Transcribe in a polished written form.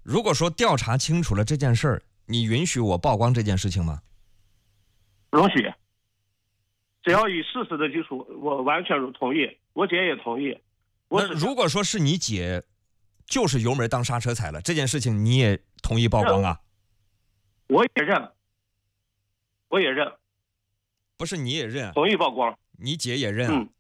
如果说调查清楚了这件事儿，你允许我曝光这件事情吗？ 容许，只要以事实的基础，我完全同意，我姐也同意。 那如果说是你姐就是油门当刹车踩了，这件事情你也同意曝光啊？ 我也认，我也认。 不是你也认， 同意曝光， 你姐也认啊？